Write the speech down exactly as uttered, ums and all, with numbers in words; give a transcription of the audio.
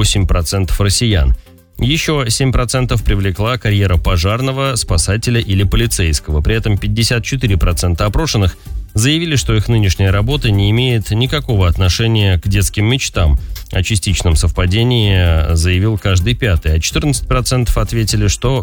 восемь процентов россиян. Еще семь процентов привлекла карьера пожарного, спасателя или полицейского. При этом пятьдесят четыре процента опрошенных заявили, что их нынешняя работа не имеет никакого отношения к детским мечтам. О частичном совпадении заявил каждый пятый, а четырнадцать процентов ответили, что